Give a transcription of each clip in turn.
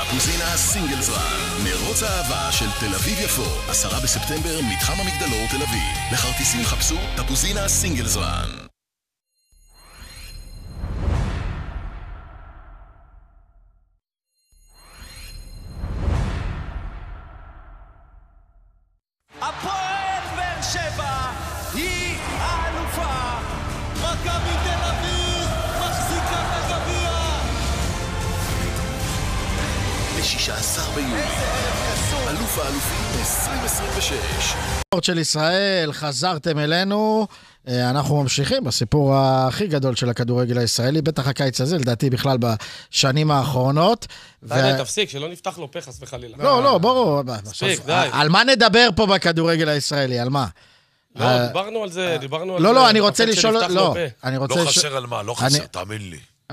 תפוזינה סינגלס רן, מרוץ האהבה של תל אביב יפו, 10 בספטמבר, מתחם המגדלור תל אביב. לכרטיסים חפשו תפוזינה סינגלס רן. הפועל באר שבע היא האלופה. מכבי תל אביב מחזיקה את הגביע. ב-16 ביולי, אלוף האלופים 2026. ספורט של ישראל, חזרתם אלינו, אנחנו ממשיכים בסיפור הכי גדול של הכדורגל הישראלי, בטח הקיץ הזה, לדעתי בכלל בשנים האחרונות. תפסיק, שלא נפתח לו פה חס וחלילה. לא, ברור. תפסיק, די. על מה נדבר פה בכדורגל הישראלי, על מה? לא, דיברנו על זה, לא, אני רוצה לשאול, לא חסר על מה, לא חסר, תאמין לי.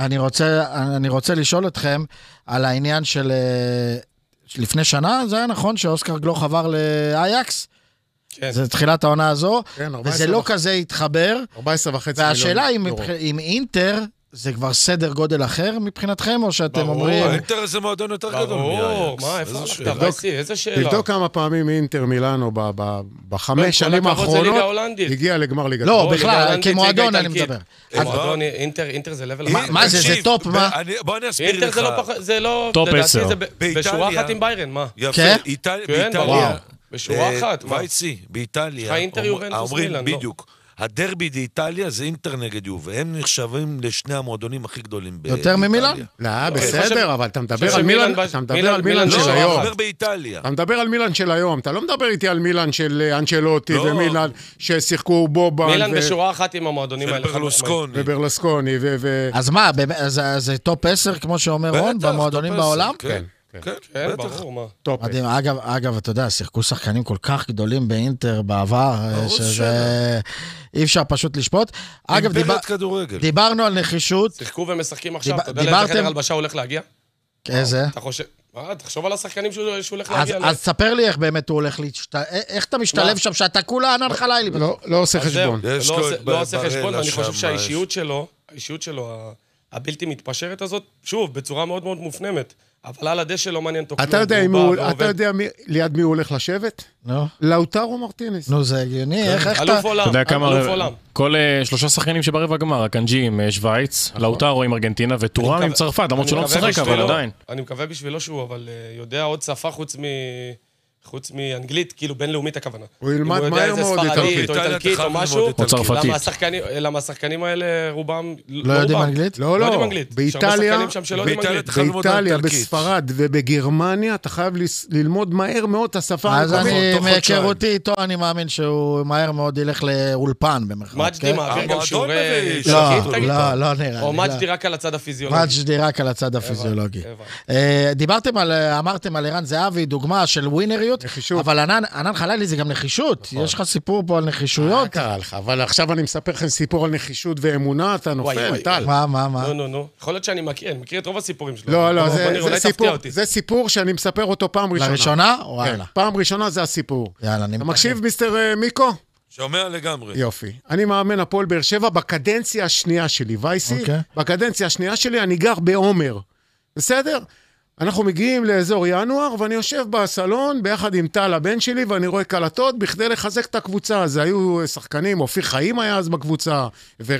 אני רוצה לשאול אתכם על העניין של לפני שנה, זה היה נכון שאוסקר גלוך עבר לאייקס? כן. זה תחילת העונה הזו, כן, וזה לא כזה התחבר. 14.5 מיליון. והשאלה אם אינטר זה כבר סדר גודל אחר מבחינתכם, או שאתם אומרים... אינטר זה מועדון יותר גדול. ברור, מה, איפה הלכת? איזה שאלה. תבדוק כמה פעמים אינטר מילאנו בחמש שנים האחרונות, הגיע לגמר ליגת. לא, בכלל, כמועדון אני מדבר. כמועדון, אינטר זה לבל... מה זה, זה טופ, מה? בוא אני אסביר אינטר לך. זה לא... טופ 10. בשורה אחת עם ביירן, מה? יפה, באיטליה. בשורה אחת, מה? וייצי, באיטליה. האינטר יובנטוס אומרים מילאן, בדיוק. הדרבי באיטליה זה אינטר נגד יובה, הם נחשבים לשני המועדונים הכי גדולים באיטליה. יותר ממילאן? לא, בסדר, אבל אתה מדבר על מילאן של היום. אתה מדבר באיטליה. אתה מדבר על מילאן של היום, אתה לא מדבר איתי על מילאן של אנצ'לוטי ומילאן ששיחקו בובן. מילאן בשורה אחת עם המועדונים האלה. וברלוסקוני. אז מה, זה טופ 10 כמו שאומר רון, במועדונים בעולם? כן, כן, ברור, מה. טופ. מדהים, אגב, אתה יודע, שיחקו שחקנים כל כך גדולים באינטר בעבר, שזה אי אפשר פשוט לשפוט. אגב, דיברנו על נחישות. שיחקו ומשחקים עכשיו, אתה יודע לאיזה חדר הלבשה הולך להגיע? איזה? תחשוב על השחקנים שהוא הולך להגיע. אז ספר לי איך באמת הוא הולך איך אתה משתלב שם, שאתה כולה ענן חלילי. לא עושה חשבון. לא עושה חשבון, ואני חושב שהאישיות שלו, הבלתי מתפשרת הזאת, שוב, בצורה מאוד מאוד מופנמת. אבל על הדשא לא מעניין אותו כלום. אתה יודע ליד מי הוא הולך לשבת? נו. לאוטרו מרטינס. נו, זה הגיוני, איך אתה... אלוף עולם. אתה יודע כמה... כל 3 שחקנים שברבע הגמר, הקנג'י עם שוויץ, לאוטרו עם ארגנטינה, וטורם עם צרפת, למרות שלא משחק, אבל עדיין. אני מקווה בשבילו שהוא, אבל יודע עוד שפה חוץ מאנגלית, כאילו בינלאומית הכוונה. הוא ילמד מהר מאוד ספרדית, או איטלקית, או משהו. או צרפתית. למה השחקנים האלה, רובם... לא יודעים אנגלית? לא. באיטליה, בספרד ובגרמניה, אתה חייב ללמוד מהר מאוד את השפה. אז אני, מהיכרותי איתו, אני מאמין שהוא מהר מאוד ילך לאולפן במרחב. מג'די מעביר גם שיעורי... לא נראה. או מג'די רק על הצד הפיזיולוגי. מג'די רק על הצד הפיזיולוגי. דיברתם על ערן זהבי, דוגמה של ווינריות, אבל ענן חלילי זה גם נחישות. יש לך סיפור פה על נחישויות? קרה לך, אבל עכשיו אני מספר לכם סיפור על נחישות ואמונה, אתה נופל, טל. מה? נו. יכול להיות שאני מכיר את רוב הסיפורים שלו. לא, זה סיפור שאני מספר אותו פעם ראשונה. לראשונה? וואלה. פעם ראשונה זה הסיפור. יאללה, אתה מקשיב, מיסטר מיקו? שומע לגמרי. יופי. אני מאמן הפועל באר שבע בקדנציה השנייה שלי, וייסי. בקדנציה השנייה שלי אני גר בעומר. בסדר? אנחנו מגיעים לאזור ינואר, ואני יושב בסלון ביחד עם טל הבן שלי, ואני רואה קלטות בכדי לחזק את הקבוצה. זה היו שחקנים, אופיר חיים היה אז בקבוצה,